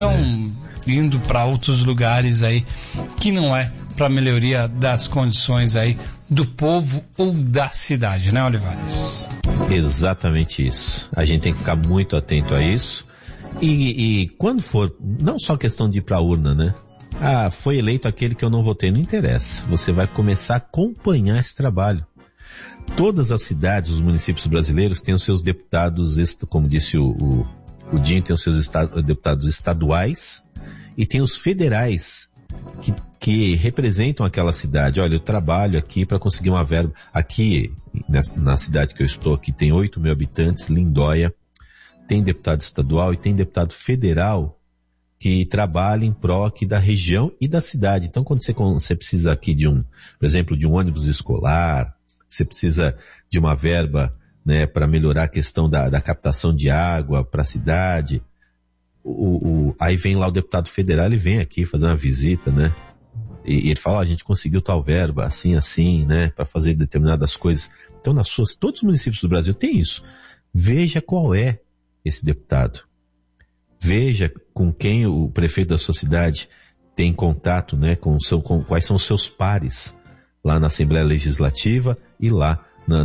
indo para outros lugares aí que não é para melhoria das condições aí do povo ou da cidade, né, Olivares? Exatamente isso. A gente tem que ficar muito atento a isso. E quando for, não só questão de ir para a urna, né? Foi eleito aquele que eu não votei, não interessa. Você vai começar a acompanhar esse trabalho. Todas as cidades, os municípios brasileiros têm os seus deputados, como disse o Dinho, tem os seus deputados estaduais e tem os federais que representam aquela cidade. Olha, eu trabalho aqui para conseguir uma verba. Aqui, na cidade que eu estou, aqui tem 8 mil habitantes, Lindóia, tem deputado estadual e tem deputado federal que trabalha em prol aqui da região e da cidade. Então, quando você precisa aqui por exemplo, de um ônibus escolar, você precisa de uma verba, né, para melhorar a questão da captação de água para a cidade, aí vem lá o deputado federal, ele vem aqui fazer uma visita, né? E ele fala, a gente conseguiu tal verba, assim, né, para fazer determinadas coisas. Então, todos os municípios do Brasil tem isso. Veja qual é esse deputado. Veja com quem o prefeito da sua cidade tem contato, né, quais são os seus pares lá na Assembleia Legislativa e lá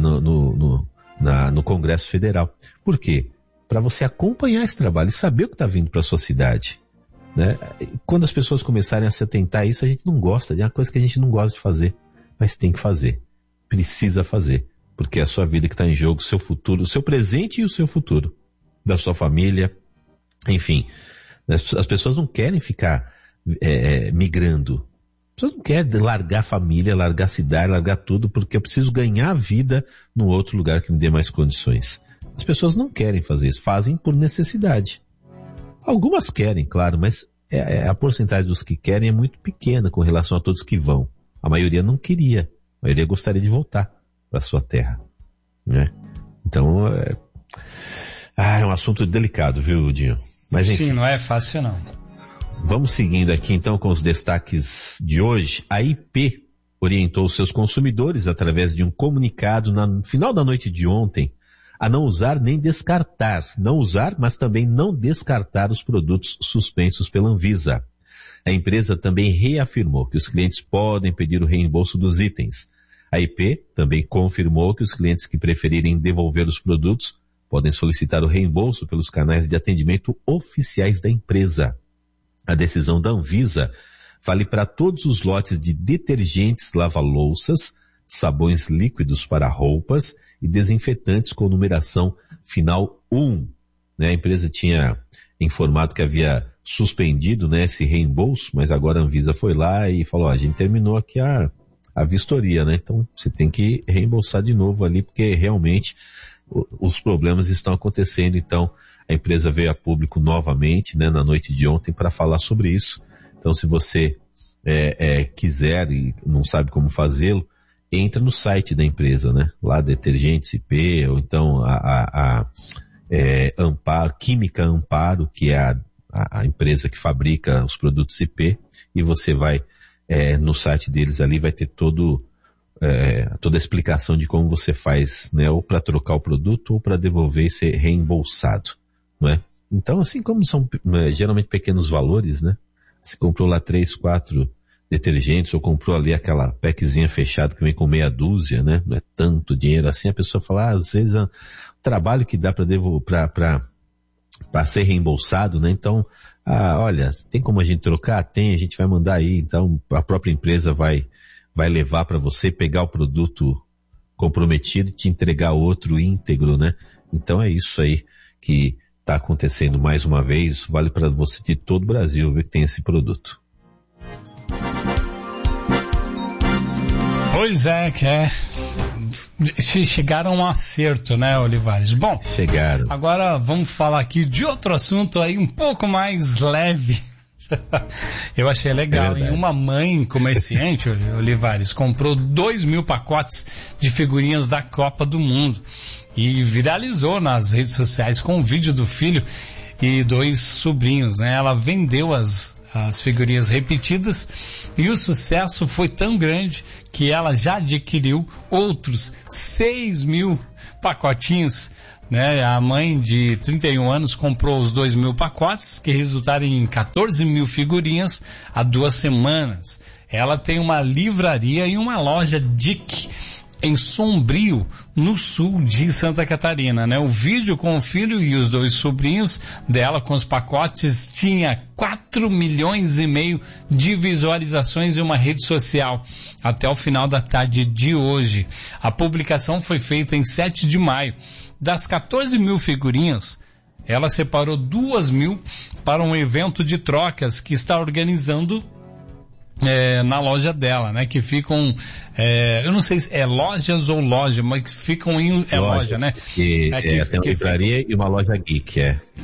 no Congresso Federal. Por quê? Para você acompanhar esse trabalho e saber o que está vindo para a sua cidade, né? Quando as pessoas começarem a se atentar a isso, a gente não gosta, é uma coisa que a gente não gosta de fazer, mas tem que fazer, precisa fazer, porque é a sua vida que está em jogo, o seu futuro, o seu presente e o seu futuro, da sua família, enfim. As pessoas não querem ficar migrando. As pessoas não querem largar a família, largar a cidade, largar tudo, porque eu preciso ganhar a vida num outro lugar que me dê mais condições. As pessoas não querem fazer isso, fazem por necessidade. Algumas querem, claro, mas a porcentagem dos que querem é muito pequena com relação a todos que vão. A maioria não queria, a maioria gostaria de voltar para a sua terra, né? Então, é um assunto delicado, viu, Dinho? Mas, enfim, sim, não é fácil não. Vamos seguindo aqui então com os destaques de hoje. A IP orientou seus consumidores através de um comunicado no final da noite de ontem a não usar nem descartar, não usar, mas também não descartar os produtos suspensos pela Anvisa. A empresa também reafirmou que os clientes podem pedir o reembolso dos itens. A IP também confirmou que os clientes que preferirem devolver os produtos podem solicitar o reembolso pelos canais de atendimento oficiais da empresa. A decisão da Anvisa vale para todos os lotes de detergentes lava-louças, sabões líquidos para roupas e desinfetantes com numeração final 1. A empresa tinha informado que havia suspendido, né, esse reembolso, mas agora a Anvisa foi lá e falou, a gente terminou aqui a vistoria, né? Então você tem que reembolsar de novo ali, porque realmente os problemas estão acontecendo. Então a empresa veio a público novamente, né, na noite de ontem para falar sobre isso. Então se você quiser e não sabe como fazê-lo, entra no site da empresa, né? Lá Detergentes IP, ou então Amparo, Química Amparo, que é a empresa que fabrica os produtos IP, e você vai no site deles ali, vai ter toda a explicação de como você faz, né? Ou para trocar o produto ou para devolver e ser reembolsado, não é? Então, assim como são geralmente pequenos valores, né? Você comprou lá 3, 4 detergentes, ou comprou ali aquela packzinha fechada que vem com meia dúzia, né? Não é tanto dinheiro assim. A pessoa fala, às vezes o trabalho que dá para ser reembolsado, né? Então, olha, tem como a gente trocar? Tem, a gente vai mandar aí. Então, a própria empresa vai levar para você pegar o produto comprometido e te entregar outro íntegro, né? Então é isso aí que está acontecendo mais uma vez. Vale para você de todo o Brasil ver que tem esse produto. Pois é, chegaram a um acerto, né, Olivares? Bom, chegaram. Agora vamos falar aqui de outro assunto aí um pouco mais leve. Eu achei legal, hein? Uma mãe comerciante, Olivares, comprou 2.000 pacotes de figurinhas da Copa do Mundo e viralizou nas redes sociais com um vídeo do filho e 2 sobrinhos, né? Ela vendeu as figurinhas repetidas e o sucesso foi tão grande que ela já adquiriu outros 6.000 pacotinhos, né? A mãe de 31 anos comprou os 2.000 pacotes, que resultaram em 14.000 figurinhas há 2 semanas. Ela tem uma livraria e uma loja Dick em Sombrio, no sul de Santa Catarina, né? O vídeo com o filho e os 2 sobrinhos dela com os pacotes tinha 4,5 milhões de visualizações em uma rede social até o final da tarde de hoje. A publicação foi feita em 7 de maio. Das 14.000 figurinhas, ela separou 2.000 para um evento de trocas que está organizando na loja dela, né? Que ficam, eu não sei se é lojas ou loja, mas que ficam em loja, né? Tem uma livraria e uma loja geek,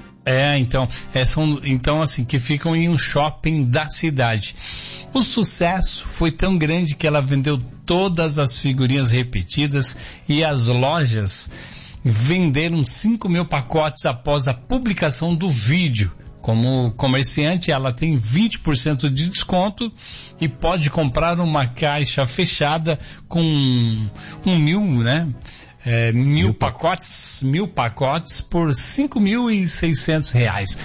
então assim, que ficam em um shopping da cidade. O sucesso foi tão grande que ela vendeu todas as figurinhas repetidas e as lojas venderam 5.000 pacotes após a publicação do vídeo. Como comerciante, ela tem 20% de desconto e pode comprar uma caixa fechada com 1.000, né? 1.000 pacotes por R$5.600.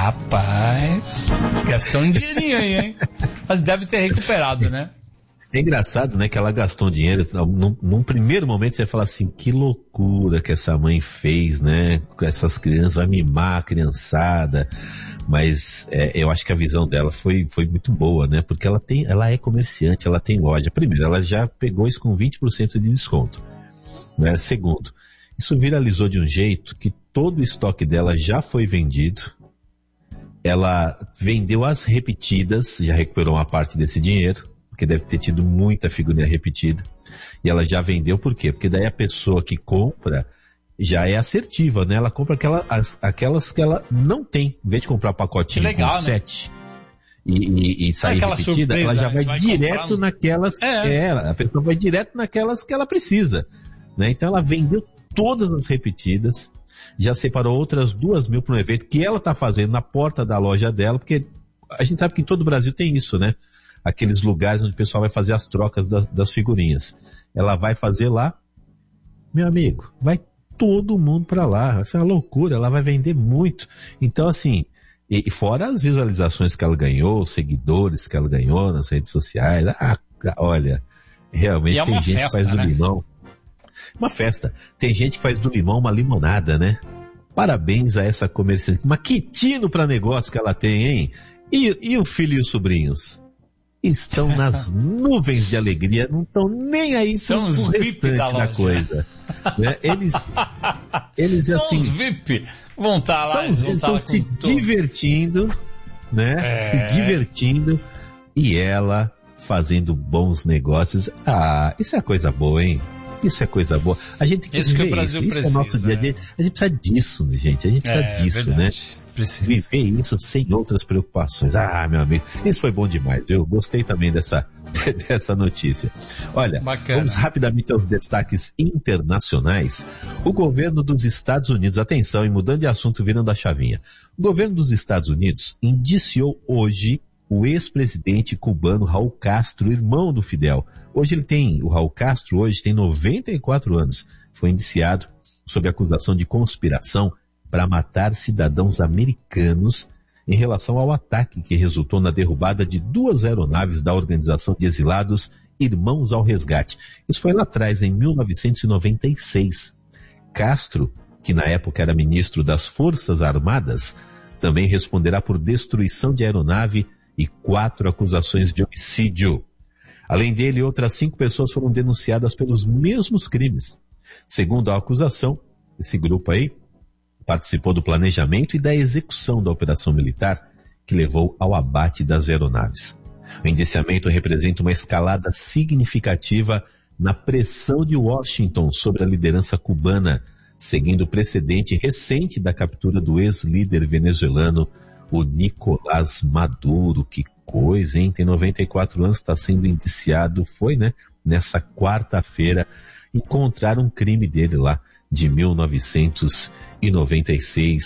Rapaz, gastou um dinheirinho aí, hein? Mas deve ter recuperado, né? É engraçado, né, que ela gastou dinheiro. Num primeiro momento você fala assim, que loucura que essa mãe fez, né, com essas crianças, vai mimar a criançada. Mas eu acho que a visão dela foi muito boa, né, porque ela é comerciante, ela tem loja. Primeiro, ela já pegou isso com 20% de desconto, né. Segundo, isso viralizou de um jeito que todo o estoque dela já foi vendido. Ela vendeu as repetidas, já recuperou uma parte desse dinheiro, porque deve ter tido muita figurinha repetida, e ela já vendeu. Por quê? Porque daí a pessoa que compra já é assertiva, né? Ela compra aquelas que ela não tem, em vez de comprar pacotinho legal, com 7 e sair repetida, surpresa, ela já vai direto naquelas, a pessoa vai direto naquelas que ela precisa, né? Então ela vendeu todas as repetidas, já separou outras 2.000 para um evento que ela está fazendo na porta da loja dela, porque a gente sabe que em todo o Brasil tem isso, né? Aqueles lugares onde o pessoal vai fazer as trocas das figurinhas. Ela vai fazer lá, meu amigo, vai todo mundo para lá. Vai ser uma loucura, ela vai vender muito. Então, assim, e fora as visualizações que ela ganhou, os seguidores que ela ganhou nas redes sociais. Olha, realmente tem gente que faz do limão uma festa. Tem gente que faz do limão uma limonada, né? Parabéns a essa comerciante. Mas que tino para negócio que ela tem, hein? E o filho e os sobrinhos? Estão nas nuvens de alegria, não estão nem aí com o restante da coisa. Né? Eles são assim, os VIP, vão estar lá, eles estão se divertindo, né? Se divertindo, e ela fazendo bons negócios. Isso é coisa boa, hein? Isso é coisa boa. A gente tem que isso viver que o Brasil isso. precisa. É nosso dia a dia. A gente precisa disso, né, gente? A gente precisa disso, verdade. Né? Precisa. Viver isso sem outras preocupações. Meu amigo, isso foi bom demais. Eu gostei também dessa notícia. Olha, bacana. Vamos rapidamente aos destaques internacionais. O governo dos Estados Unidos, atenção, e mudando de assunto, virando a chavinha. O governo dos Estados Unidos indiciou hoje o ex-presidente cubano Raul Castro, irmão do Fidel. O Raul Castro hoje tem 94 anos. Foi indiciado sob acusação de conspiração para matar cidadãos americanos em relação ao ataque que resultou na derrubada de 2 aeronaves da Organização de Exilados Irmãos ao Resgate. Isso foi lá atrás, em 1996. Castro, que na época era ministro das Forças Armadas, também responderá por destruição de aeronave e 4 acusações de homicídio. Além dele, outras 5 pessoas foram denunciadas pelos mesmos crimes. Segundo a acusação, esse grupo aí participou do planejamento e da execução da operação militar que levou ao abate das aeronaves. O indiciamento representa uma escalada significativa na pressão de Washington sobre a liderança cubana, seguindo o precedente recente da captura do ex-líder venezuelano, o Nicolás Maduro. Que coisa, hein? Tem 94 anos, está sendo indiciado. Foi, né? Nessa quarta-feira, encontraram um crime dele lá, de 1996.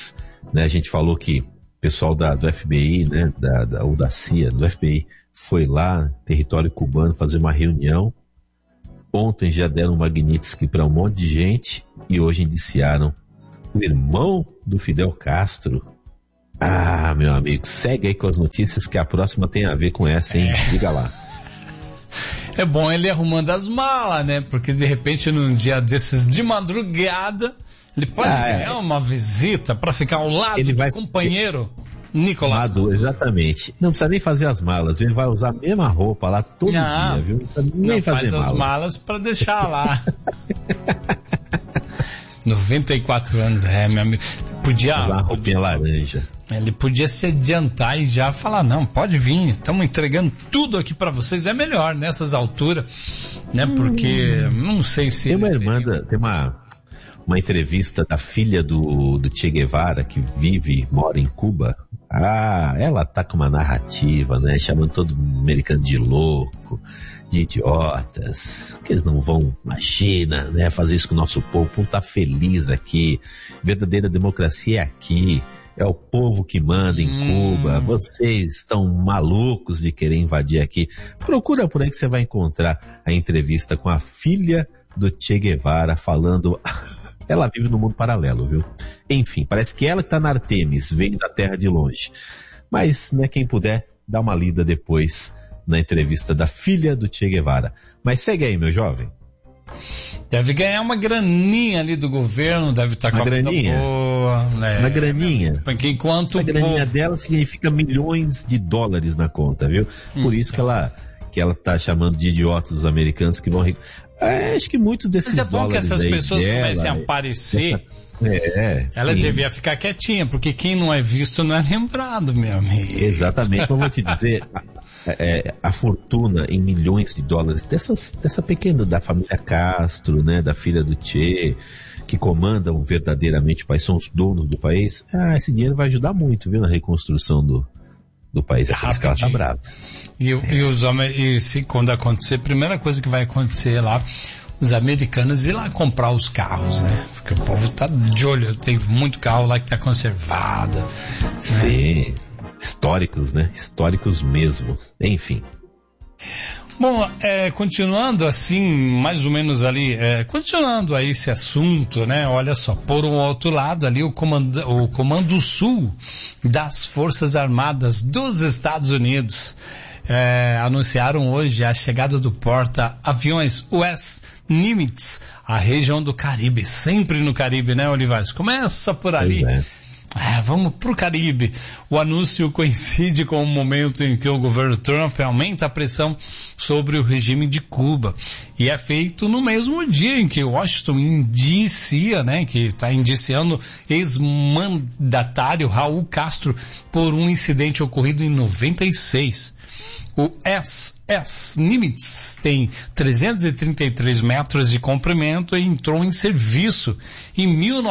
né? A gente falou que o pessoal do FBI, né? Ou da CIA, do FBI, foi lá, território cubano, fazer uma reunião. Ontem já deram Magnitsky para um monte de gente e hoje indiciaram o irmão do Fidel Castro. Ah, meu amigo, segue aí com as notícias que a próxima tem a ver com essa, hein? Diga lá. É bom ele arrumando as malas, né? Porque de repente num dia desses de madrugada, ele pode ganhar uma visita para ficar ao lado do companheiro Nicolás. Exatamente. Não precisa nem fazer as malas, ele vai usar a mesma roupa lá todo dia, viu? Não precisa nem fazer faz as malas para deixar lá. 94 anos, meu amigo. Podia. Uma roupinha laranja. Ele podia se adiantar e já falar, não, pode vir, estamos entregando tudo aqui para vocês, é melhor nessas alturas, né? Porque não sei se tem uma entrevista da filha do Che Guevara, que mora em Cuba. Ah, ela tá com uma narrativa, né? Chamando todo americano de louco, de idiotas, que eles não vão na China, né? Fazer isso com o nosso povo. O povo tá feliz aqui. Verdadeira democracia é aqui. É o povo que manda em Cuba. Vocês estão malucos de querer invadir aqui. Procura por aí que você vai encontrar a entrevista com a filha do Che Guevara falando... Ela vive no mundo paralelo, viu? Enfim, parece que ela que tá na Artemis, veio da terra de longe. Mas, né, quem puder, dá uma lida depois na entrevista da filha do Che Guevara. Mas segue aí, meu jovem. Deve ganhar uma graninha ali do governo, deve estar com a graninha boa, né? Uma graninha. Porque enquanto a graninha dela significa milhões de dólares na conta, viu? Por isso que ela tá chamando de idiotas os americanos que vão... acho que muitos desses dólares... Mas é bom que essas pessoas comecem a aparecer. Ela devia ficar quietinha, porque quem não é visto não é lembrado, meu amigo. Exatamente, eu vou te dizer, a fortuna em milhões de dólares dessa pequena, da família Castro, né, da filha do Che, que comandam verdadeiramente o país, são os donos do país, esse dinheiro vai ajudar muito, viu, na reconstrução do país. É por isso que ela tá brava. E quando acontecer, a primeira coisa que vai acontecer lá, os americanos ir lá comprar os carros, né? Porque o povo tá de olho, tem muito carro lá que tá conservado. Sim, né? Históricos, né? Históricos mesmo. Enfim. Bom, continuando assim, mais ou menos ali, continuando a esse assunto, né? Olha só, por um outro lado ali, o Comando Sul das Forças Armadas dos Estados Unidos anunciaram hoje a chegada do porta-aviões US Nimitz, a região do Caribe, sempre no Caribe, né, Olivares? Começa por ali. Vamos pro Caribe. O anúncio coincide com o momento em que o governo Trump aumenta a pressão sobre o regime de Cuba. E é feito no mesmo dia em que Washington indicia, né, que está indiciando ex-mandatário Raul Castro por um incidente ocorrido em 96. O SS Nimitz tem 333 metros de comprimento e entrou em serviço em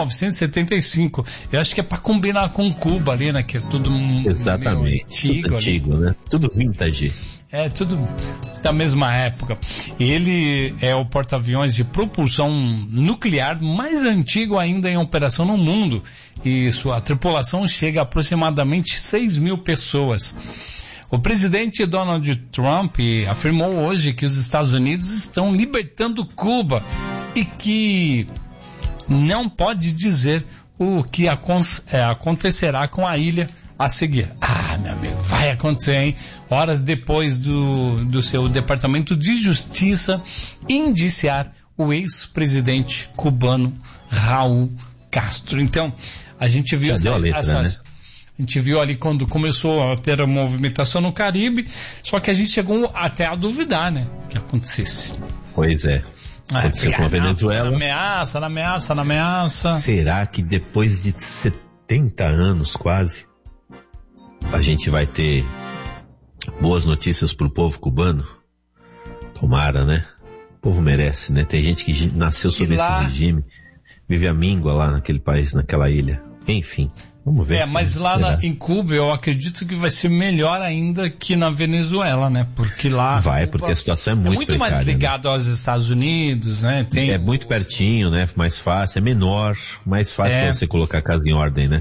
1975. Eu acho que é para combinar com Cuba ali, né? Que é tudo exatamente, tudo antigo, né? Tudo vintage. Tudo da mesma época. Ele é o porta-aviões de propulsão nuclear mais antigo ainda em operação no mundo. E sua tripulação chega a aproximadamente 6.000 pessoas. O presidente Donald Trump afirmou hoje que os Estados Unidos estão libertando Cuba e que não pode dizer o que acontecerá com a ilha a seguir. Meu amigo, vai acontecer, hein? Horas depois do seu Departamento de Justiça indiciar o ex-presidente cubano Raul Castro. Então, a gente viu A gente viu ali quando começou a ter a movimentação no Caribe, só que a gente chegou até a duvidar, né, que acontecesse. Pois é. Aconteceu com a Venezuela. Na ameaça. Será que depois de 70 anos quase, a gente vai ter boas notícias pro povo cubano? Tomara, né? O povo merece, né? Tem gente que nasceu sob esse regime, vive a míngua lá naquele país, naquela ilha. Enfim. Vamos ver. Mas lá em Cuba eu acredito que vai ser melhor ainda que na Venezuela, né? Porque lá... porque a situação é muito precária, mais ligado, né, aos Estados Unidos, né? É muito pertinho, né? Mais fácil, é menor, mais fácil pra você colocar a casa em ordem, né?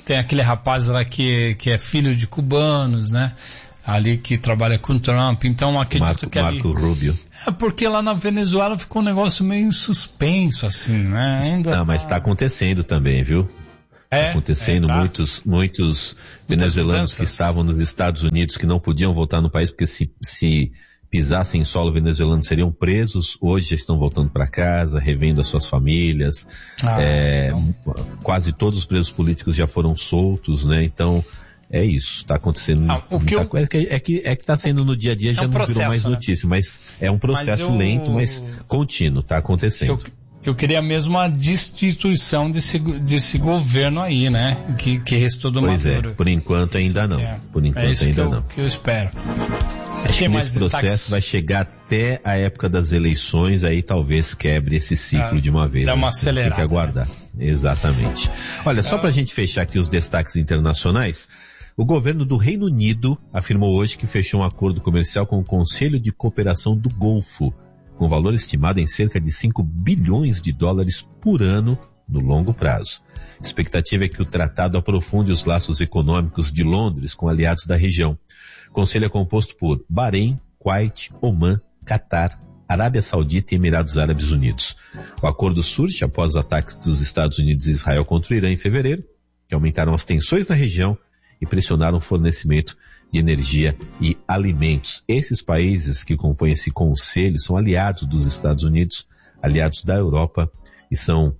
Tem aquele rapaz lá que é filho de cubanos, né? Ali que trabalha com Trump. Então acredito que ali... Marco Rubio. É porque lá na Venezuela ficou um negócio meio em suspenso, assim, né? Ainda mas está acontecendo também, viu? Acontecendo, muitos venezuelanos que estavam nos Estados Unidos que não podiam voltar no país porque se pisassem em solo venezuelano seriam presos, hoje já estão voltando para casa, revendo as suas famílias, então... quase todos os presos políticos já foram soltos, né? Então é isso, está acontecendo muita coisa, é que está sendo no dia a dia, já não virou mais notícia, mas é um processo lento, mas contínuo, está acontecendo. Eu queria mesmo a destituição desse governo aí, né? Que restou do Maduro. Pois é, por enquanto ainda não. Por enquanto ainda não. Que eu espero. Acho que esse processo vai chegar até a época das eleições, aí talvez quebre esse ciclo de uma vez. Dá uma acelerada. Tem que aguardar. Exatamente. Olha, só pra gente fechar aqui os destaques internacionais, o governo do Reino Unido afirmou hoje que fechou um acordo comercial com o Conselho de Cooperação do Golfo, com valor estimado em cerca de 5 bilhões de dólares por ano no longo prazo. A expectativa é que o tratado aprofunde os laços econômicos de Londres com aliados da região. O conselho é composto por Bahrein, Kuwait, Omã, Catar, Arábia Saudita e Emirados Árabes Unidos. O acordo surge após os ataques dos Estados Unidos e Israel contra o Irã em fevereiro, que aumentaram as tensões na região e pressionaram o fornecimento de energia e alimentos. Esses países que compõem esse conselho são aliados dos Estados Unidos, aliados da Europa e são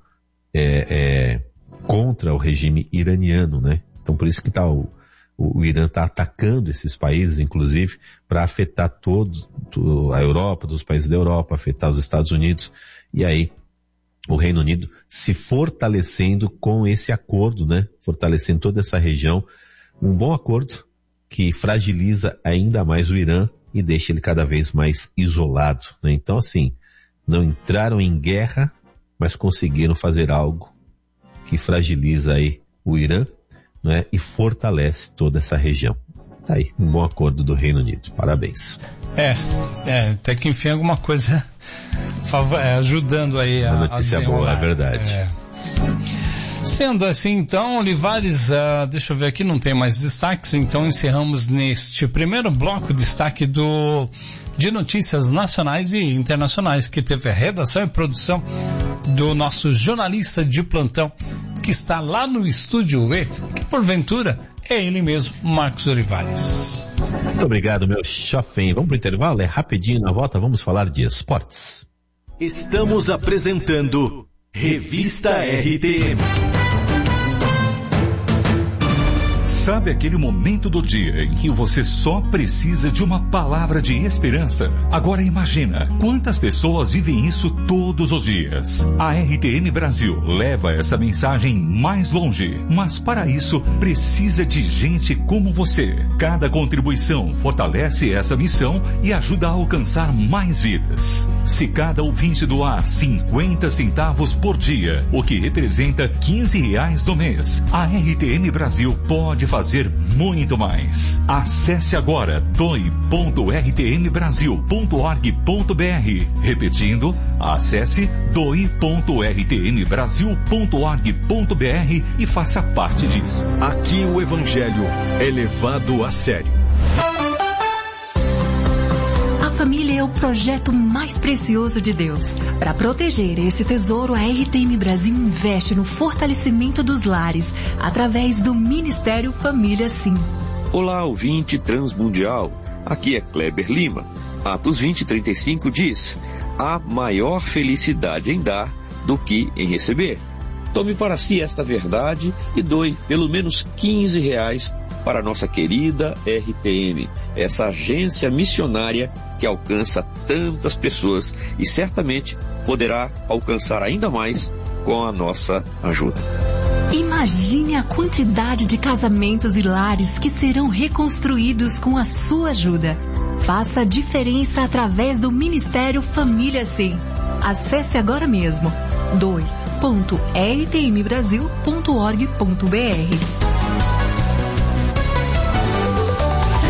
contra o regime iraniano, né? Então por isso que o Irã está atacando esses países, inclusive, para afetar a Europa, dos países da Europa, afetar os Estados Unidos, e aí o Reino Unido se fortalecendo com esse acordo, né? Fortalecendo toda essa região, um bom acordo que fragiliza ainda mais o Irã e deixa ele cada vez mais isolado, né? Então, assim, não entraram em guerra, mas conseguiram fazer algo que fragiliza aí o Irã, né? E fortalece toda essa região. Tá aí, um bom acordo do Reino Unido. Parabéns. Até que enfim alguma coisa ajudando aí a notícia boa, é verdade. Sendo assim, então, Olivares, deixa eu ver aqui, não tem mais destaques, então encerramos neste primeiro bloco destaque de notícias nacionais e internacionais, que teve a redação e produção do nosso jornalista de plantão, que está lá no Estúdio E, que porventura é ele mesmo, Marcos Olivares. Muito obrigado, meu chofém. Vamos pro intervalo? É rapidinho, na volta vamos falar de esportes. Estamos apresentando Revista RTM. Sabe aquele momento do dia em que você só precisa de uma palavra de esperança? Agora imagina, quantas pessoas vivem isso todos os dias? A RTM Brasil leva essa mensagem mais longe, mas para isso precisa de gente como você. Cada contribuição fortalece essa missão e ajuda a alcançar mais vidas. Se cada ouvinte doar 50 centavos por dia, o que representa R$15 no mês, a RTM Brasil pode fazer muito mais. Acesse agora doe.rtmbrasil.org.br. Repetindo, acesse doe.rtmbrasil.org.br e faça parte disso. Aqui o Evangelho é levado a sério. A família é o projeto mais precioso de Deus. Para proteger esse tesouro, a RTM Brasil investe no fortalecimento dos lares, através do Ministério Família Sim. Olá, ouvinte transmundial. Aqui é Kleber Lima. Atos 20:35 diz: há maior felicidade em dar do que em receber. Tome para si esta verdade e doe pelo menos R$15 para a nossa querida RTM, essa agência missionária que alcança tantas pessoas e certamente poderá alcançar ainda mais com a nossa ajuda. Imagine a quantidade de casamentos e lares que serão reconstruídos com a sua ajuda. Faça a diferença através do Ministério Família Sim. Acesse agora mesmo doe.rtmbrasil.org.br.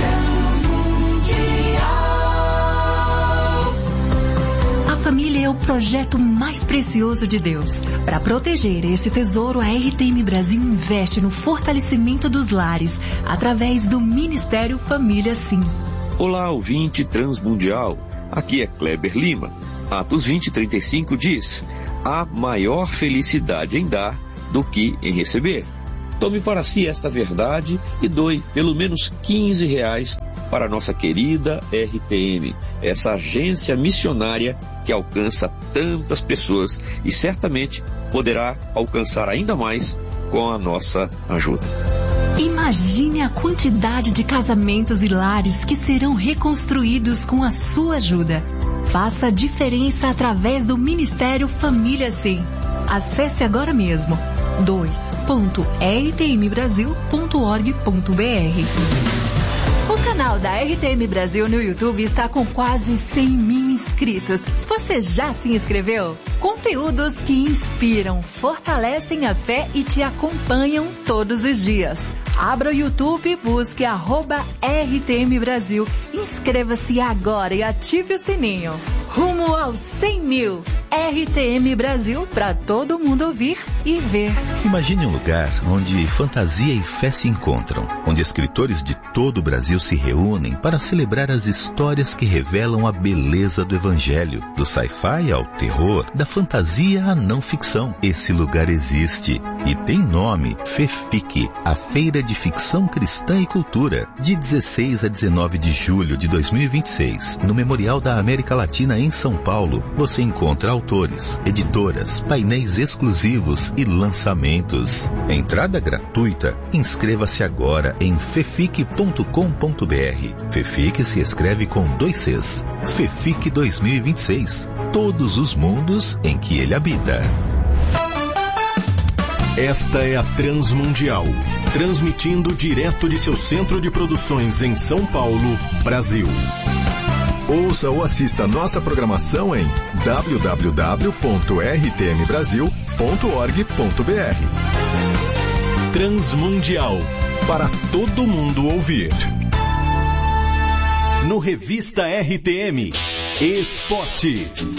A família é o projeto mais precioso de Deus. Para proteger esse tesouro, a RTM Brasil investe no fortalecimento dos lares, através do Ministério Família Sim. Olá, ouvinte transmundial. Aqui é Kleber Lima. Atos 20:35 diz: há maior felicidade em dar do que em receber. Tome para si esta verdade e doe pelo menos R$15 para a nossa querida RTM, essa agência missionária que alcança tantas pessoas e certamente poderá alcançar ainda mais com a nossa ajuda. Imagine a quantidade de casamentos e lares que serão reconstruídos com a sua ajuda. Faça a diferença através do Ministério Família Sim. Acesse agora mesmo doe.rtmbrasil.org.br. O canal da RTM Brasil no YouTube está com quase 100.000 inscritos. Você já se inscreveu? Conteúdos que inspiram, fortalecem a fé e te acompanham todos os dias. Abra o YouTube e busque @RTM Brasil. Inscreva-se agora e ative o sininho. Rumo aos 100.000. RTM Brasil, para todo mundo ouvir e ver. Imagine um lugar onde fantasia e fé se encontram, onde escritores de todo o Brasil se reúnem para celebrar as histórias que revelam a beleza do Evangelho, do sci-fi ao terror, da fantasia à não ficção. Esse lugar existe e tem nome: FEFIC, a Feira de Ficção Cristã e Cultura, de 16 a 19 de julho de 2026, no Memorial da América Latina em São Paulo. Você encontra autores, editoras, painéis exclusivos e lançamentos. Entrada gratuita. Inscreva-se agora em fefic.com.br. FEFIC se escreve com 2 Cs. FEFIC 2026. Todos os mundos em que ele habita. Esta é a Transmundial, transmitindo direto de seu centro de produções em São Paulo, Brasil. Ouça ou assista nossa programação em www.rtmbrasil.org.br. Transmundial, para todo mundo ouvir. No Revista RTM, Esportes.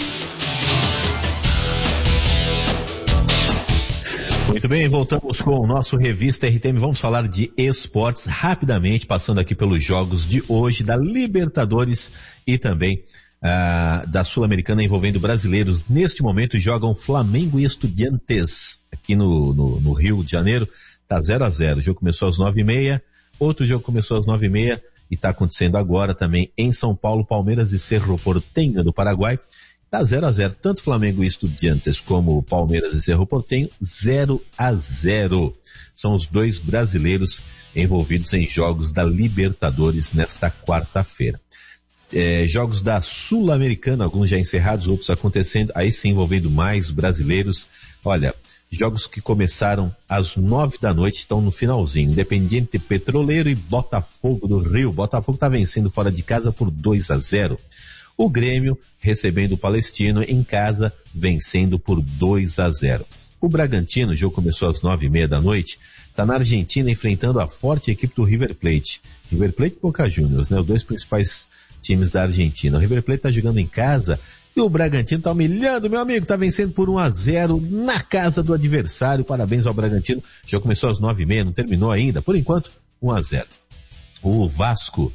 Muito bem, voltamos com o nosso Revista RTM. Vamos falar de esportes rapidamente, passando aqui pelos jogos de hoje da Libertadores e também da Sul-Americana envolvendo brasileiros. Neste momento jogam Flamengo e Estudiantes aqui no Rio de Janeiro. Tá 0-0. O jogo começou às 9h30. Outro jogo começou às 9h30 e está acontecendo agora também em São Paulo. Palmeiras e Cerro Porteño do Paraguai. Tá 0-0, tanto Flamengo e Estudiantes como Palmeiras e Cerro Porteño, 0-0. São os dois brasileiros envolvidos em jogos da Libertadores nesta quarta-feira. Jogos da Sul-Americana, alguns já encerrados, outros acontecendo, aí sim envolvendo mais brasileiros. Olha, jogos que começaram às 9 da noite, estão no finalzinho. Independiente Petroleiro e Botafogo do Rio. Botafogo está vencendo fora de casa por 2-0. O Grêmio recebendo o Palestino em casa, vencendo por 2-0. O Bragantino, o jogo começou às 9h30 da noite, está na Argentina enfrentando a forte equipe do River Plate. River Plate e Boca Juniors, né? Os dois principais times da Argentina. O River Plate está jogando em casa e o Bragantino está humilhando, meu amigo, está vencendo por 1-0 na casa do adversário. Parabéns ao Bragantino. O jogo começou às 9h30, não terminou ainda. Por enquanto, 1-0. O Vasco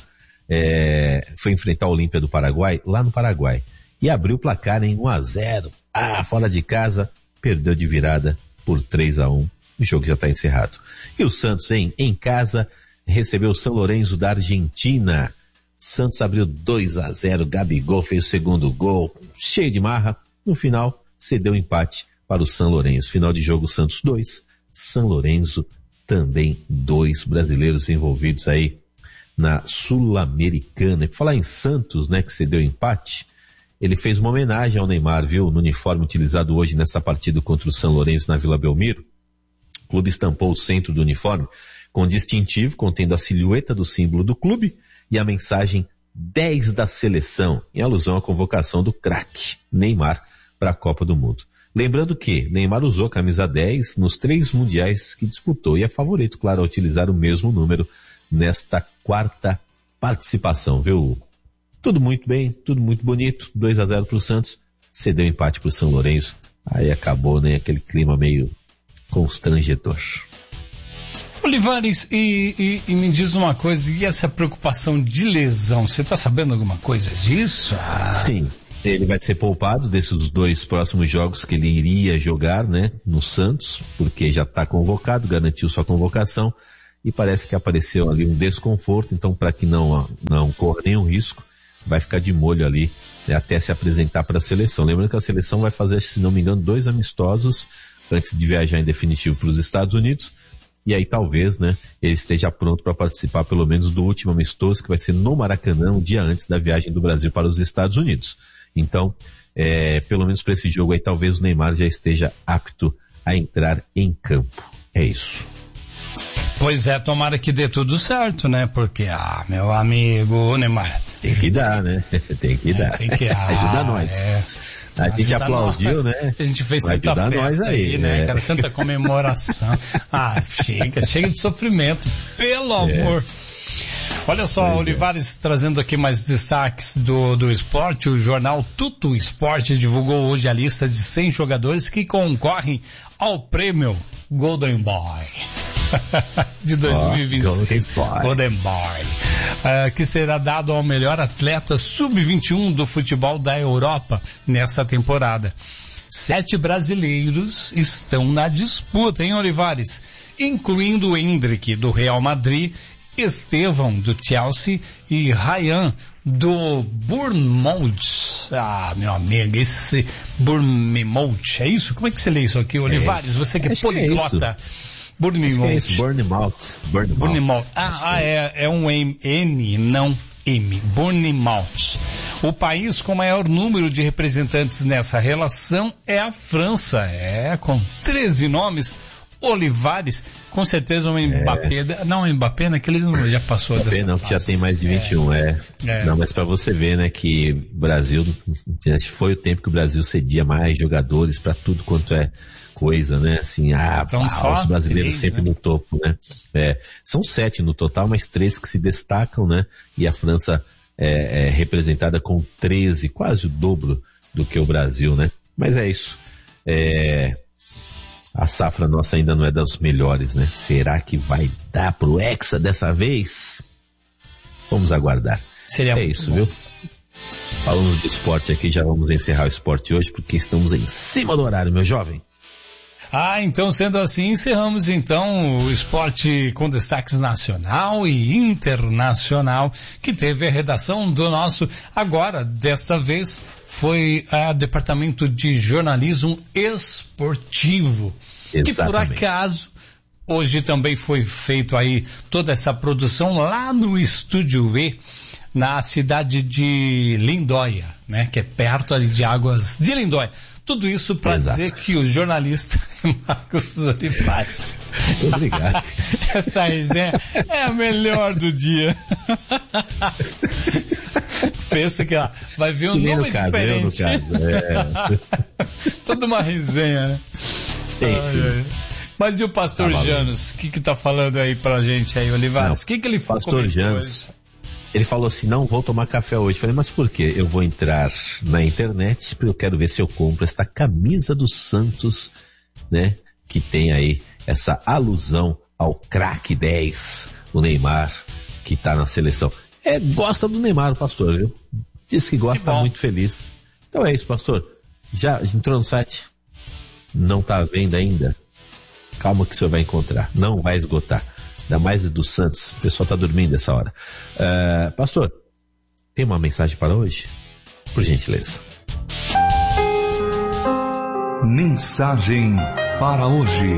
foi enfrentar o Olímpia do Paraguai, lá no Paraguai, e abriu o placar em 1-0. Fora de casa, perdeu de virada por 3-1. O jogo já está encerrado. E o Santos, em casa, recebeu o São Lourenço da Argentina. Santos abriu 2-0, Gabigol fez o segundo gol, cheio de marra. No final, cedeu empate para o São Lourenço. Final de jogo, Santos 2, São Lourenço também 2, brasileiros envolvidos aí na Sul-Americana. E por falar em Santos, né, que cedeu empate, ele fez uma homenagem ao Neymar, viu, no uniforme utilizado hoje nessa partida contra o São Lourenço na Vila Belmiro. O clube estampou o centro do uniforme com distintivo contendo a silhueta do símbolo do clube e a mensagem 10 da seleção, em alusão à convocação do craque Neymar para a Copa do Mundo. Lembrando que Neymar usou a camisa 10 nos 3 mundiais que disputou e é favorito, claro, a utilizar o mesmo número nesta quarta participação, viu? Tudo muito bem, tudo muito bonito, 2-0 para o Santos, cedeu empate pro São Lourenço, aí acabou, né, aquele clima meio constrangedor. Olivares, e me diz uma coisa, e essa preocupação de lesão, você tá sabendo alguma coisa disso? Sim, ele vai ser poupado desses 2 próximos jogos que ele iria jogar, né, no Santos, porque já tá convocado, garantiu sua convocação, e parece que apareceu ali um desconforto, então para que não corra nenhum risco, vai ficar de molho ali, né, até se apresentar para a seleção. Lembrando que a seleção vai fazer, se não me engano, 2 amistosos antes de viajar em definitivo para os Estados Unidos, e aí talvez, né, ele esteja pronto para participar pelo menos do último amistoso, que vai ser no Maracanã, um dia antes da viagem do Brasil para os Estados Unidos. Então, pelo menos para esse jogo aí, talvez o Neymar já esteja apto a entrar em campo. É isso. Pois é, tomara que dê tudo certo, né? Porque, meu amigo Neymar... Tem que dar, né? Tem que dar. Tem que ajuda nós. A gente aplaudiu, nós, né? A gente fez tanta festa aí, né? Cara, tanta comemoração. Chega de sofrimento, pelo amor. Olha só, Olivares trazendo aqui mais destaques do esporte. O jornal Tudo Esporte divulgou hoje a lista de 100 jogadores que concorrem ao prêmio Golden Boy de 2026. Golden Boy. Que será dado ao melhor atleta sub-21 do futebol da Europa nessa temporada. 7 brasileiros estão na disputa, hein, Olivares? Incluindo o Endrick, do Real Madrid, Estevão, do Chelsea, e Ryan, do Bournemouth. Meu amigo, esse Bournemouth, é isso? Como é que você lê isso aqui, Olivares? Você que é poliglota. Bournemouth. É um N, não M. Bournemouth. O país com maior número de representantes nessa relação é a França. Com 13 nomes. Olivares, com certeza um Mbappé, não, Mbappé naquele já passou Mbappé dessa não, fase. já tem mais de 21, Não, mas pra você ver, né, que o Brasil, foi o tempo que o Brasil cedia mais jogadores pra tudo quanto é coisa, né, assim, os brasileiros 3, sempre no topo, né. São 7 no total, mas 3 que se destacam, né, e a França é representada com 13, quase o dobro do que o Brasil, né. Mas é isso. A safra nossa ainda não é das melhores, né? Será que vai dar pro Hexa dessa vez? Vamos aguardar. Seria isso, viu? Falando de esporte aqui, já vamos encerrar o esporte hoje, porque estamos em cima do horário, meu jovem. Então sendo assim, encerramos então o esporte com destaques nacional e internacional, que teve a redação do nosso, agora, desta vez, foi o Departamento de Jornalismo Esportivo. Exatamente. Que por acaso, hoje também foi feito aí toda essa produção lá no Estúdio E, na cidade de Lindóia, né? Que é perto ali de Águas de Lindóia. Tudo isso para dizer que o jornalista Marcos Olivares. Muito obrigado. Essa resenha é a melhor do dia. Pensa que vai ver um nome diferente. Toda uma resenha, né? Mas e o pastor Janos? O que tá falando aí pra gente aí, Olivares? O que ele falou? Pastor Janos, ele falou assim, não vou tomar café hoje. Falei, mas por quê? Eu vou entrar na internet porque eu quero ver se eu compro esta camisa do Santos, né? Que tem aí essa alusão ao craque 10, o Neymar, que tá na seleção. Gosta do Neymar, o pastor, viu? Diz que gosta, tá muito feliz. Então é isso, pastor. Já entrou no site? Não tá à venda ainda? Calma que o senhor vai encontrar. Não vai esgotar. Ainda mais do Santos. O pessoal tá dormindo essa hora. Pastor, tem uma mensagem para hoje? Por gentileza. Mensagem para hoje.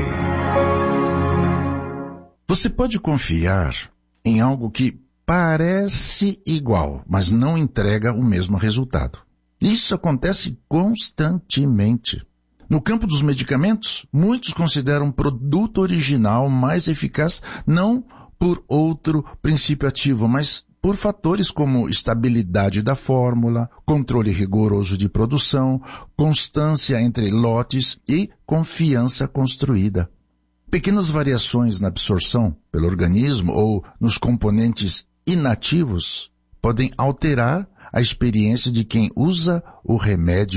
Você pode confiar em algo que parece igual, mas não entrega o mesmo resultado. Isso acontece constantemente. No campo dos medicamentos, muitos consideram um produto original mais eficaz não por outro princípio ativo, mas por fatores como estabilidade da fórmula, controle rigoroso de produção, constância entre lotes e confiança construída. Pequenas variações na absorção pelo organismo ou nos componentes inativos podem alterar a experiência de quem usa o remédio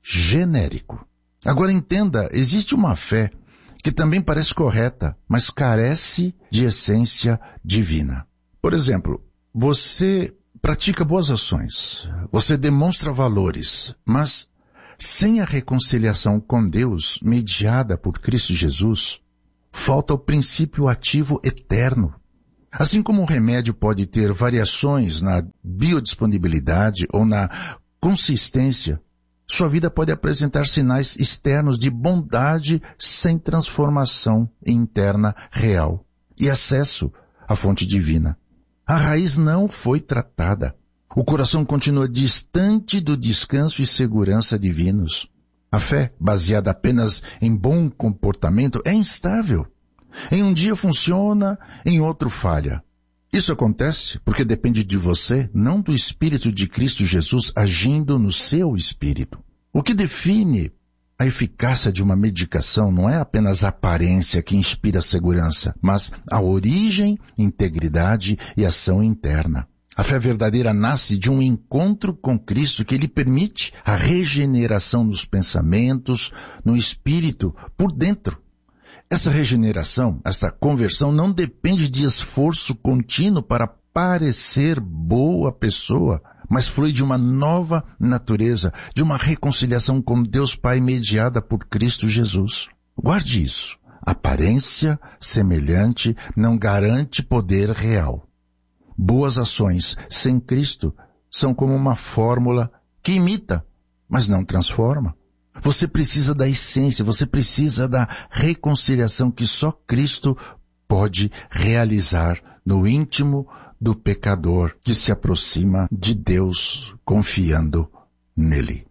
genérico. Agora entenda, existe uma fé que também parece correta, mas carece de essência divina. Por exemplo, você pratica boas ações, você demonstra valores, mas sem a reconciliação com Deus mediada por Cristo Jesus, falta o princípio ativo eterno. Assim como o remédio pode ter variações na biodisponibilidade ou na consistência, sua vida pode apresentar sinais externos de bondade sem transformação interna real e acesso à fonte divina. A raiz não foi tratada. O coração continua distante do descanso e segurança divinos. A fé, baseada apenas em bom comportamento, é instável. Em um dia funciona, em outro falha. Isso acontece porque depende de você, não do Espírito de Cristo Jesus agindo no seu espírito. O que define a eficácia de uma medicação não é apenas a aparência que inspira segurança, mas a origem, integridade e ação interna. A fé verdadeira nasce de um encontro com Cristo que lhe permite a regeneração nos pensamentos, no espírito, por dentro. Essa regeneração, essa conversão não depende de esforço contínuo para parecer boa pessoa, mas flui de uma nova natureza, de uma reconciliação com Deus Pai mediada por Cristo Jesus. Guarde isso. Aparência semelhante não garante poder real. Boas ações sem Cristo são como uma fórmula que imita, mas não transforma. Você precisa da essência, você precisa da reconciliação que só Cristo pode realizar no íntimo do pecador que se aproxima de Deus confiando nele.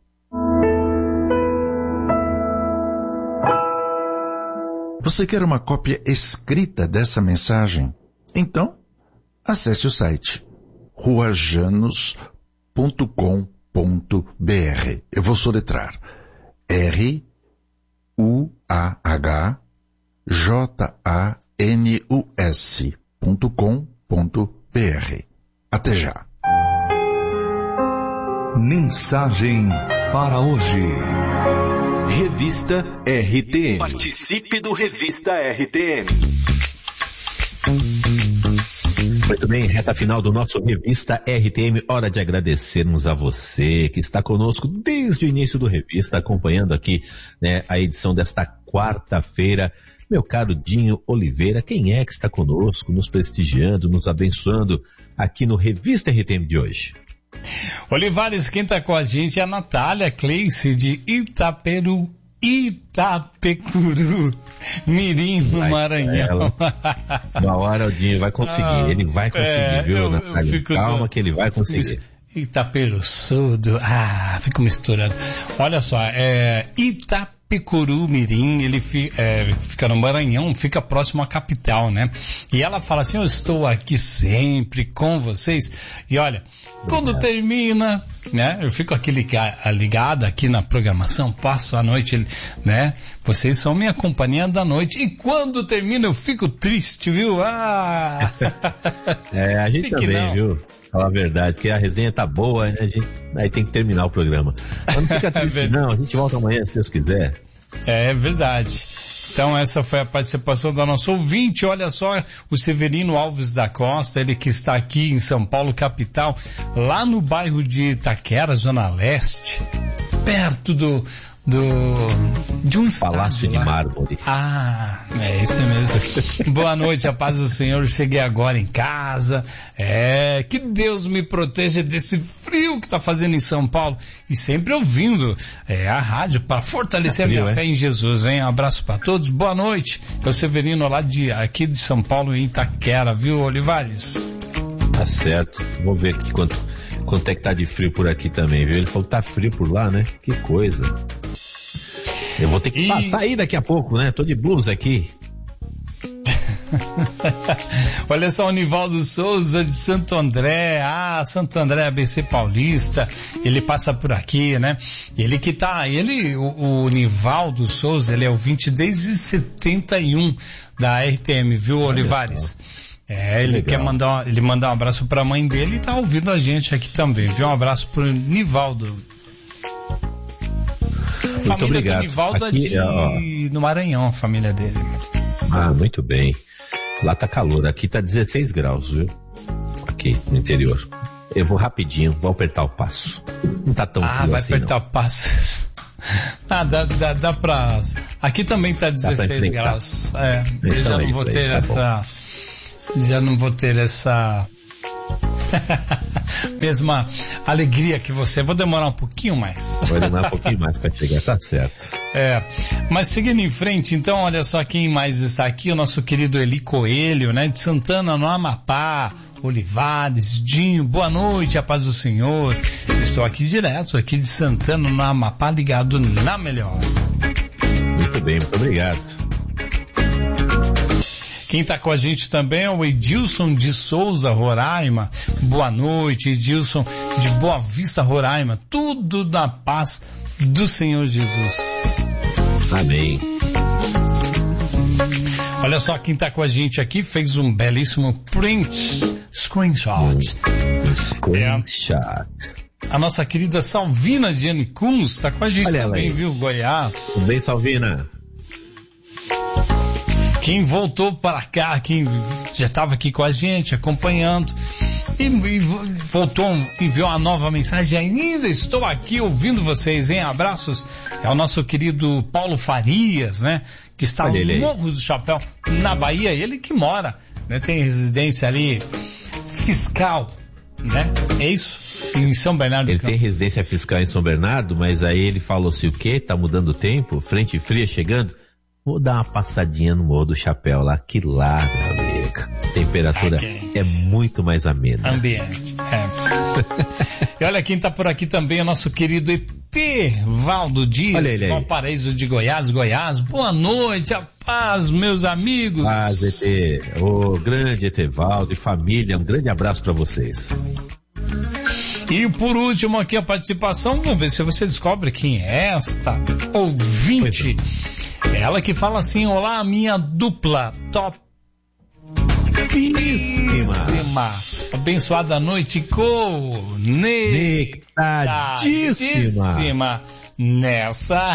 Você quer uma cópia escrita dessa mensagem? Então, acesse o site ruajanos.com.br. Eu vou soletrar ruajanus.com.br. Até já. Mensagem para hoje. Revista RTM. Participe do Revista RTM. Muito bem, reta final do nosso Revista RTM. Hora de agradecermos a você que está conosco desde o início do Revista, acompanhando aqui, né, a edição desta quarta-feira. Meu caro Dinho Oliveira, quem é que está conosco, nos prestigiando, nos abençoando aqui no Revista RTM de hoje? Olivares, quem está com a gente é a Natália Cleice de Itapecuru, Mirim, no Maranhão. Uma hora o Dinho vai conseguir, ele vai conseguir, viu, Natália? Calma que ele vai conseguir. Itaperuçudo, fico misturando. Olha só, Itapecuru Mirim, ele fica no Maranhão, fica próximo à capital, né? E ela fala assim, eu estou aqui sempre com vocês. E olha, quando termina, né? Eu fico aqui ligada aqui na programação, passo a noite, né? Vocês são minha companhia da noite. E quando termina eu fico triste, viu? A gente também, viu? Falar a verdade, porque a resenha tá boa, né? Aí tem que terminar o programa. Mas não fica triste não, a gente volta amanhã se Deus quiser. É verdade. Então essa foi a participação da nossa ouvinte. Olha só, o Severino Alves da Costa, ele que está aqui em São Paulo, capital, lá no bairro de Itaquera, Zona Leste, perto de um Palácio de Mármore. É isso mesmo. Boa noite, a paz do Senhor. Cheguei agora em casa. Que Deus me proteja desse frio que está fazendo em São Paulo. E sempre ouvindo a rádio para fortalecer a minha fé em Jesus, hein? Um abraço para todos. Boa noite. É o Severino lá aqui de São Paulo, em Itaquera, viu, Olivares? Tá certo. Vou ver aqui quanto é que tá de frio por aqui também, viu? Ele falou que tá frio por lá, né? Que coisa. Eu vou ter que sair daqui a pouco, né? Tô de blusa aqui. Olha só, o Nivaldo Souza de Santo André. Santo André, ABC Paulista. Ele passa por aqui, né? Ele que tá... O Nivaldo Souza, ele é ouvinte desde 71 da RTM, viu, Olivares? Ele quer mandar um abraço pra mãe dele e tá ouvindo a gente aqui também, viu? Um abraço pro Nivaldo. Muito obrigado. Nivaldo aqui, no Maranhão, a família dele. Ah, muito bem. Lá tá calor, aqui tá 16 graus, viu? Aqui no interior. Eu vou rapidinho, vou apertar o passo. Não tá tão frio vai assim, apertar o passo. Dá pra... Aqui também tá 16 graus. Eu já não vou ter essa... Já não vou ter essa... mesma alegria que você. Vou demorar um pouquinho mais. Vai demorar um pouquinho mais pra chegar, tá certo. Mas seguindo em frente, então, olha só quem mais está aqui, o nosso querido Eli Coelho, né, de Santana, no Amapá, Olivares, Dinho, boa noite, a paz do Senhor. Estou aqui direto, aqui de Santana, no Amapá, ligado na melhor. Muito bem, muito obrigado. Quem está com a gente também é o Edilson de Souza, Roraima. Boa noite, Edilson de Boa Vista, Roraima. Tudo na paz do Senhor Jesus. Amém. Olha só quem está com a gente aqui, fez um belíssimo screenshot. A nossa querida Salvina Diane Kunz está com a gente também, viu, Goiás. Tudo bem, Salvina? Quem voltou para cá, quem já estava aqui com a gente, acompanhando, e voltou, enviou uma nova mensagem, ainda estou aqui ouvindo vocês, hein? Abraços, é o nosso querido Paulo Farias, né? Que está no Morro do Chapéu, na Bahia, ele que mora, né? Tem residência ali, fiscal, né? É isso? Em São Bernardo do Campo. Ele tem residência fiscal em São Bernardo, mas aí ele falou assim, o quê? Tá mudando o tempo? Frente fria chegando? Vou dar uma passadinha no Morro do Chapéu lá, que lá, meu amigo, a temperatura é muito mais amena. Ambiente, E olha quem tá por aqui também, o nosso querido Etevaldo Dias, Valparaíso de Goiás. Boa noite, a paz, meus amigos. Paz, ET, o grande Etevaldo e família, um grande abraço para vocês. E por último aqui a participação, vamos ver se você descobre quem é esta ouvinte. Ela que fala assim, olá, minha dupla topíssima, abençoada noite conectadíssima nessa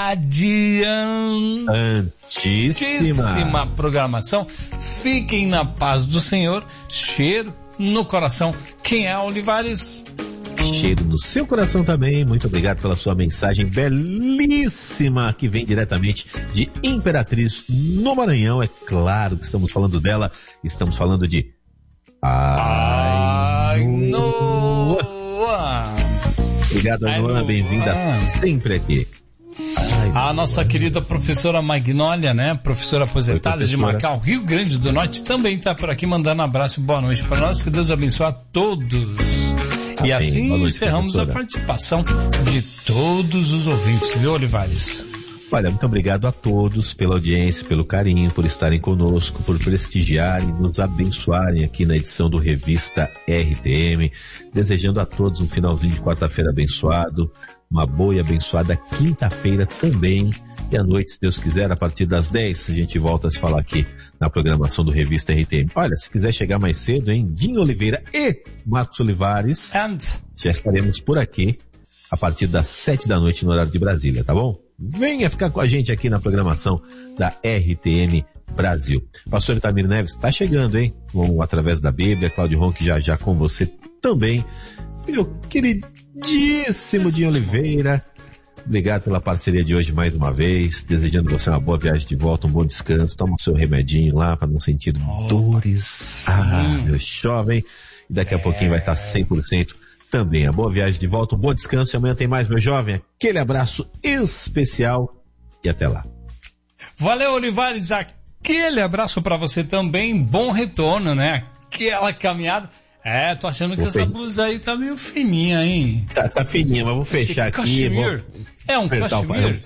radiantíssima programação. Fiquem na paz do Senhor, cheiro no coração. Quem é Olivares? Cheiro no seu coração também. Muito obrigado pela sua mensagem belíssima que vem diretamente de Imperatriz no Maranhão. É claro que estamos falando dela. Estamos falando de Ainoa. Obrigado, Ainoa. Bem-vinda sempre aqui. A nossa querida professora Magnólia, né? Professora aposentada de Macau, Rio Grande do Norte, também está por aqui mandando um abraço e boa noite para nós. Que Deus abençoe a todos. E assim noite, encerramos a participação de todos os ouvintes, viu, Olivares? Olha, muito obrigado a todos pela audiência, pelo carinho, por estarem conosco, por prestigiarem, nos abençoarem aqui na edição do Revista RTM. Desejando a todos um finalzinho de quarta-feira abençoado, uma boa e abençoada quinta-feira também. E à noite, se Deus quiser, a partir das 10, a gente volta a se falar aqui na programação do Revista RTM. Olha, se quiser chegar mais cedo, hein? Dinho Oliveira e Marcos Olivares, já estaremos por aqui a partir das 7 da noite no horário de Brasília, tá bom? Venha ficar com a gente aqui na programação da RTM Brasil. Pastor Itamir Neves está chegando, hein? Vamos através da Bíblia, Cláudio Ronque já com você também. Meu queridíssimo Dinho Oliveira, obrigado pela parceria de hoje mais uma vez, desejando você uma boa viagem de volta, um bom descanso, toma o seu remedinho lá para não sentir dores. Meu jovem, e daqui a pouquinho vai estar 100% também. A boa viagem de volta, um bom descanso e amanhã tem mais, meu jovem. Aquele abraço especial e até lá. Valeu, Olivares, aquele abraço para você também, bom retorno, né? Aquela caminhada. Tô achando que essa blusa aí tá meio fininha, hein? Tá fininha, mas vou fechar aqui. Cashmere. É um cashmere.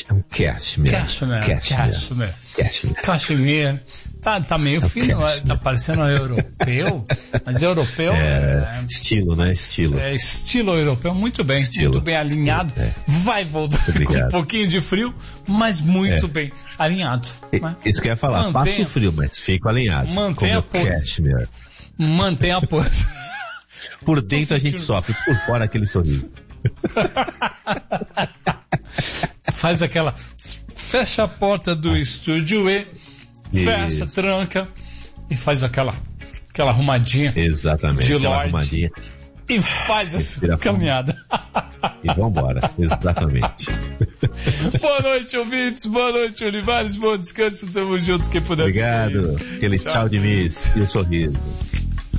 Cashmere. Tá meio fino, tá parecendo europeu, mas europeu estilo, né? Estilo. É estilo europeu, muito bem, muito bem alinhado. Vai voltar com um pouquinho de frio, mas muito bem alinhado. Isso que eu ia falar, passa o frio, mas fico alinhado. Mantenha a pose. Mantenha a pose. Por dentro a gente sofre, por fora aquele sorriso. faz aquela... Fecha a porta do estúdio E, fecha, tranca e faz aquela arrumadinha. Exatamente, de aquela Lorde, arrumadinha. e faz essa caminhada. E vambora, exatamente. Boa noite, ouvintes. Boa noite, Olivares. Bom descanso. Tamo junto, quem puder. Obrigado. Aquele tchau de miss e o sorriso.